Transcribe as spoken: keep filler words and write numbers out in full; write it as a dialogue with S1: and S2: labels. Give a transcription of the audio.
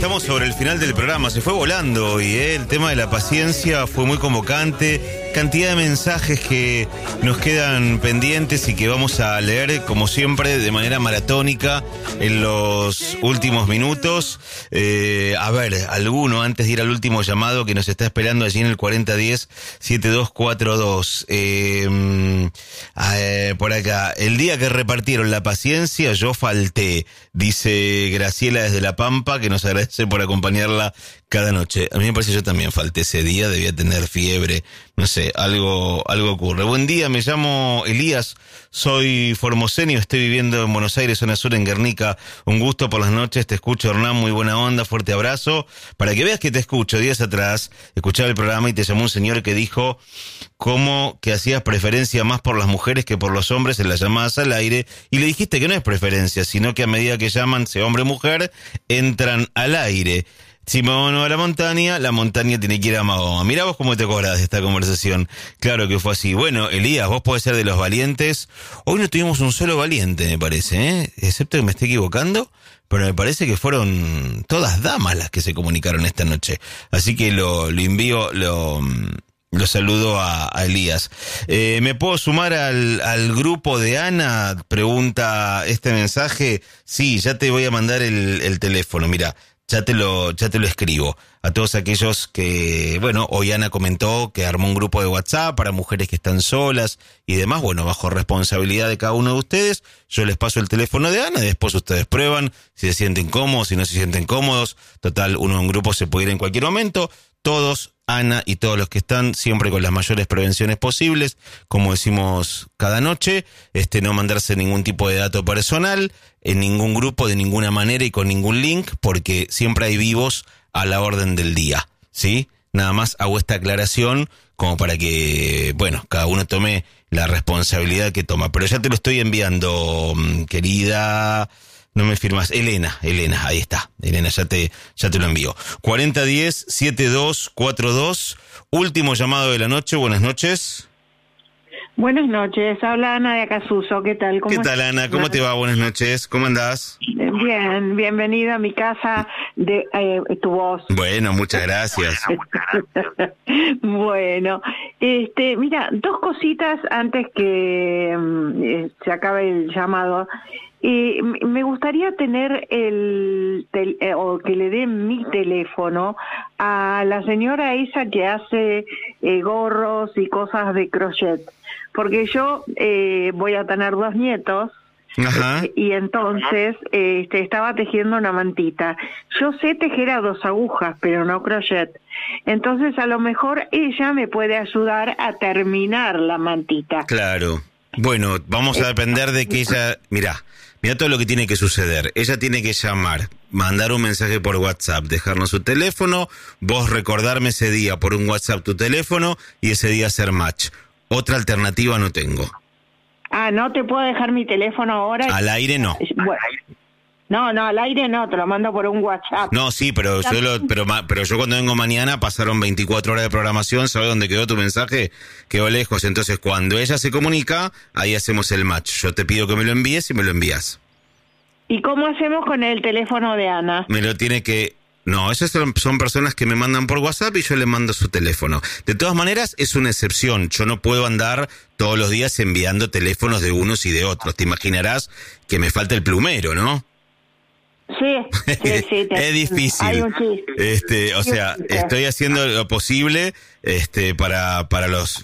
S1: estamos sobre el final del programa. Se fue volando hoy, ¿eh? El tema de la paciencia fue muy convocante. Cantidad de mensajes que nos quedan pendientes y que vamos a leer, como siempre, de manera maratónica en los últimos minutos. Eh, a ver, alguno antes de ir al último llamado que nos está esperando allí en el cuarenta diez setenta y dos cuarenta y dos. Eh, eh, por acá, el día que repartieron la paciencia, yo falté, dice Graciela desde La Pampa, que nos agradece por acompañarla cada noche. A mí me parece que yo también falté ese día, debía tener fiebre, no sé, algo algo ocurre. Buen día, me llamo Elías, soy formosenio, estoy viviendo en Buenos Aires, zona sur, en Guernica. Un gusto por las noches, te escucho, Hernán, muy buena onda, fuerte abrazo. Para que veas que te escucho, días atrás, escuchaba el programa y te llamó un señor que dijo cómo que hacías preferencia más por las mujeres que por los hombres en las llamadas al aire, y le dijiste que no es preferencia, sino que a medida que llaman, sea hombre o mujer, entran al aire. Si Mahoma va a la montaña, la montaña tiene que ir a Mahoma. Mirá vos cómo te acordás de esta conversación. Claro que fue así. Bueno, Elías, vos podés ser de los valientes. Hoy no tuvimos un solo valiente, me parece, ¿eh? Excepto que me esté equivocando, pero me parece que fueron todas damas las que se comunicaron esta noche. Así que lo, lo envío, lo... Lo saludo a, a Elías. Eh, ¿Me puedo sumar al, al grupo de Ana? Pregunta este mensaje. Sí, ya te voy a mandar el, el teléfono. Mira, ya te lo, ya te lo escribo. A todos aquellos que, bueno, hoy Ana comentó que armó un grupo de WhatsApp para mujeres que están solas y demás. Bueno, bajo responsabilidad de cada uno de ustedes, yo les paso el teléfono de Ana y después ustedes prueban si se sienten cómodos, si no se sienten cómodos. Total, uno en un grupo se puede ir en cualquier momento. Todos, Ana y todos los que están, siempre con las mayores prevenciones posibles, como decimos cada noche, este no mandarse ningún tipo de dato personal en ningún grupo de ninguna manera y con ningún link, porque siempre hay vivos a la orden del día, ¿sí? Nada más hago esta aclaración como para que, bueno, cada uno tome la responsabilidad que toma. Pero ya te lo estoy enviando, querida... No me firmas. Elena, Elena, ahí está. Elena, ya te, ya te lo envío. cuarenta diez setenta y dos cuarenta y dos. Último llamado de la noche. Buenas noches.
S2: Buenas noches. Habla Ana de Acasuso. ¿Qué tal? ¿Cómo
S1: ¿Qué tal, Ana? ¿Cómo te va? Buenas noches. ¿Cómo andás?
S2: Bien, bienvenida a mi casa de eh, tu voz.
S1: Bueno, muchas gracias.
S2: Bueno, este, mira, dos cositas antes que eh, se acabe el llamado. Eh, me gustaría tener el tel, eh, o que le den mi teléfono a la señora esa que hace eh, gorros y cosas de crochet, porque yo eh, voy a tener dos nietos.
S1: Ajá.
S2: Eh, y entonces eh, este, estaba tejiendo una mantita. Yo sé tejer a dos agujas, pero no crochet. Entonces a lo mejor ella me puede ayudar a terminar la mantita.
S1: Claro. Bueno, vamos a depender de que ella... Mirá, mirá todo lo que tiene que suceder. Ella tiene que llamar, mandar un mensaje por WhatsApp, dejarnos su teléfono, vos recordarme ese día por un WhatsApp tu teléfono y ese día hacer match. Otra alternativa no tengo.
S2: Ah, ¿no te puedo dejar mi teléfono ahora?
S1: Al aire no.
S2: Bueno, no, no, al aire no, te lo mando por un WhatsApp.
S1: No, sí, pero yo lo, pero pero yo cuando vengo mañana pasaron veinticuatro horas de programación, ¿sabes dónde quedó tu mensaje? Quedó lejos, entonces cuando ella se comunica, ahí hacemos el match. Yo te pido que me lo envíes y me lo envías.
S2: ¿Y cómo hacemos con el teléfono de Ana?
S1: Me lo tiene que... No, esas son, son personas que me mandan por WhatsApp y yo le mando su teléfono. De todas maneras, es una excepción. Yo no puedo andar todos los días enviando teléfonos de unos y de otros. Te imaginarás que me falta el plumero, ¿no?
S2: Sí, sí, sí. Te...
S1: Es difícil.
S2: Hay un chiste.
S1: Este, o sea, estoy haciendo lo posible este, para, para los